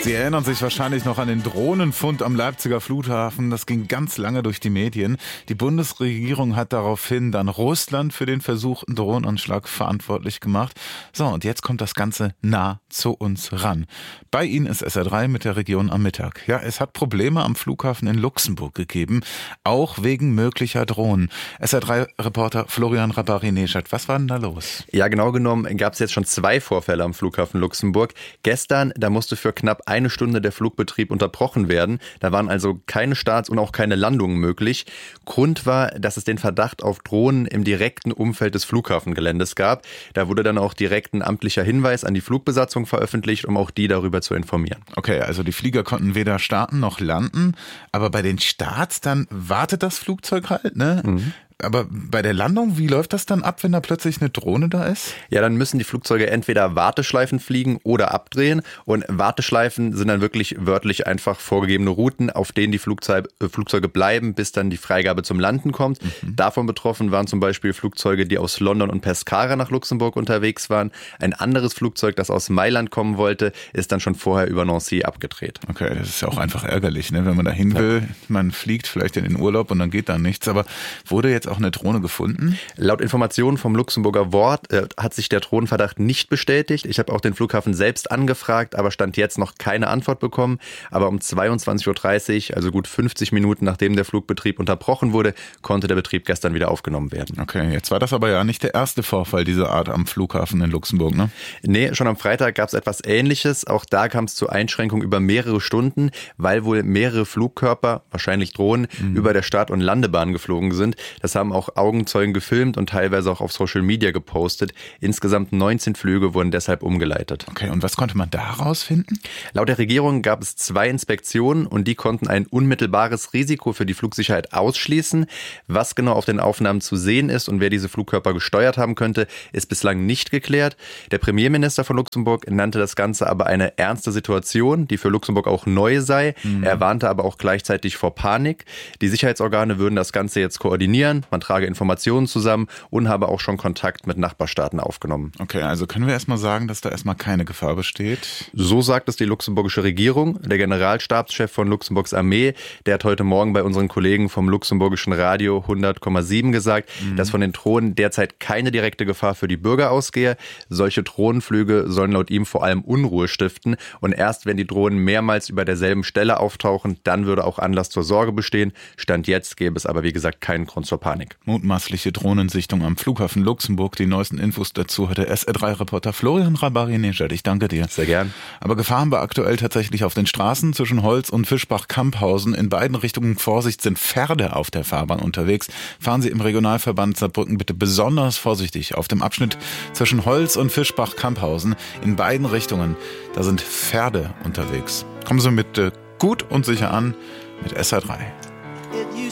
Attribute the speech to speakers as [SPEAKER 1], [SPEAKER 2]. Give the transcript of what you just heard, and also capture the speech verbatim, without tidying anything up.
[SPEAKER 1] Sie erinnern sich wahrscheinlich noch an den Drohnenfund am Leipziger Flughafen. Das ging ganz lange durch die Medien. Die Bundesregierung hat daraufhin dann Russland für den versuchten Drohnenanschlag verantwortlich gemacht. So, und jetzt kommt das Ganze nah zu uns ran. Bei Ihnen ist S R drei mit der Region am Mittag. Ja, es hat Probleme am Flughafen in Luxemburg gegeben, auch wegen möglicher Drohnen. S R drei-Reporter Florian Rabari-Neschat, was war denn da los?
[SPEAKER 2] Ja, genau genommen gab es jetzt schon zwei Vorfälle am Flughafen Luxemburg. Gestern, da musste für knapp eine Stunde der Flugbetrieb unterbrochen werden. Da waren also keine Starts und auch keine Landungen möglich. Grund war, dass es den Verdacht auf Drohnen im direkten Umfeld des Flughafengeländes gab. Da wurde dann auch direkt ein amtlicher Hinweis an die Flugbesatzung veröffentlicht, um auch die darüber zu informieren.
[SPEAKER 1] Okay, also die Flieger konnten weder starten noch landen, aber bei den Starts dann wartet das Flugzeug halt, ne? Mhm. Aber bei der Landung, wie läuft das dann ab, wenn da plötzlich eine Drohne da ist?
[SPEAKER 2] Ja, dann müssen die Flugzeuge entweder Warteschleifen fliegen oder abdrehen. Und Warteschleifen sind dann wirklich wörtlich einfach vorgegebene Routen, auf denen die Flugzeug, äh, Flugzeuge bleiben, bis dann die Freigabe zum Landen kommt. Mhm. Davon betroffen waren zum Beispiel Flugzeuge, die aus London und Pescara nach Luxemburg unterwegs waren. Ein anderes Flugzeug, das aus Mailand kommen wollte, ist dann schon vorher über Nancy abgedreht.
[SPEAKER 1] Okay, das ist ja auch einfach ärgerlich, ne? Wenn man da hin will, ja. Man fliegt vielleicht in den Urlaub und dann geht da nichts. Aber wurde jetzt auch eine Drohne gefunden?
[SPEAKER 2] Laut Informationen vom Luxemburger Wort äh, hat sich der Drohnenverdacht nicht bestätigt. Ich habe auch den Flughafen selbst angefragt, aber Stand jetzt noch keine Antwort bekommen. Aber um zweiundzwanzig Uhr dreißig, also gut fünfzig Minuten nachdem der Flugbetrieb unterbrochen wurde, konnte der Betrieb gestern wieder aufgenommen werden.
[SPEAKER 1] Okay, jetzt war das aber ja nicht der erste Vorfall dieser Art am Flughafen in Luxemburg, ne?
[SPEAKER 2] Nee, schon am Freitag gab es etwas Ähnliches. Auch da kam es zu Einschränkungen über mehrere Stunden, weil wohl mehrere Flugkörper, wahrscheinlich Drohnen, mhm. über der Start- und Landebahn geflogen sind. Das haben auch Augenzeugen gefilmt und teilweise auch auf Social Media gepostet. Insgesamt neunzehn Flüge wurden deshalb umgeleitet.
[SPEAKER 1] Okay, und was konnte man da rausfinden?
[SPEAKER 2] Laut der Regierung gab es zwei Inspektionen und die konnten ein unmittelbares Risiko für die Flugsicherheit ausschließen. Was genau auf den Aufnahmen zu sehen ist und wer diese Flugkörper gesteuert haben könnte, ist bislang nicht geklärt. Der Premierminister von Luxemburg nannte das Ganze aber eine ernste Situation, die für Luxemburg auch neu sei. Mhm. Er warnte aber auch gleichzeitig vor Panik. Die Sicherheitsorgane würden das Ganze jetzt koordinieren. Man trage Informationen zusammen und habe auch schon Kontakt mit Nachbarstaaten aufgenommen.
[SPEAKER 1] Okay, also können wir erstmal sagen, dass da erstmal keine Gefahr besteht?
[SPEAKER 2] So sagt es die luxemburgische Regierung. Der Generalstabschef von Luxemburgs Armee, der hat heute Morgen bei unseren Kollegen vom luxemburgischen Radio hundert Komma sieben gesagt, mhm. dass von den Drohnen derzeit keine direkte Gefahr für die Bürger ausgehe. Solche Drohnenflüge sollen laut ihm vor allem Unruhe stiften. Und erst wenn die Drohnen mehrmals über derselben Stelle auftauchen, dann würde auch Anlass zur Sorge bestehen. Stand jetzt gäbe es aber, wie gesagt, keinen Grund zur Panik.
[SPEAKER 1] Mutmaßliche Drohnensichtung am Flughafen Luxemburg. Die neuesten Infos dazu hatte S R drei-Reporter Florian Rabari-Neschat. Ich danke dir.
[SPEAKER 2] Sehr gern.
[SPEAKER 1] Aber Gefahr haben wir aktuell tatsächlich auf den Straßen zwischen Holz und Fischbach-Kamphausen. In beiden Richtungen Vorsicht, sind Pferde auf der Fahrbahn unterwegs. Fahren Sie im Regionalverband Saarbrücken bitte besonders vorsichtig. Auf dem Abschnitt zwischen Holz und Fischbach-Kamphausen in beiden Richtungen, da sind Pferde unterwegs. Kommen Sie mit äh, gut und sicher an mit S R drei.